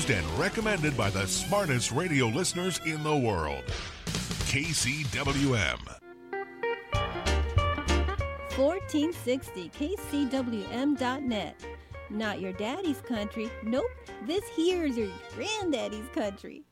produced and recommended by the smartest radio listeners in the world. KCWM. 1460 KCWM.net. Not your daddy's country. Nope, this here's your granddaddy's country.